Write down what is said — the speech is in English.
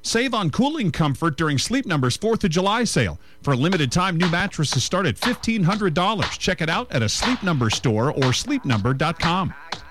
Save on cooling comfort during Sleep Number's 4th of July sale. For a limited time, new mattresses start at $1,500. Check it out at a Sleep Number store or sleepnumber.com.